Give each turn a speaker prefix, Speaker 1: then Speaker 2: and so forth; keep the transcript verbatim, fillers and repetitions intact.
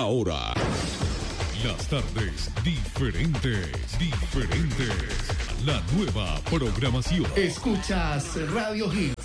Speaker 1: ahora. Las tardes diferentes, diferentes. La nueva programación.
Speaker 2: Escuchas Radio Hit.